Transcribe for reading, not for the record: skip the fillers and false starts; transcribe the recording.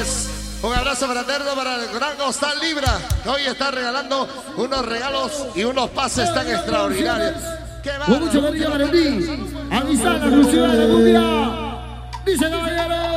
pues un abrazo fraterno para el gran Costal Libra, que hoy está regalando unos regalos y unos pases tan extraordinarios. Con mucho cariño para ti, avisar a la ciudad de la cumbia. Dice caballero.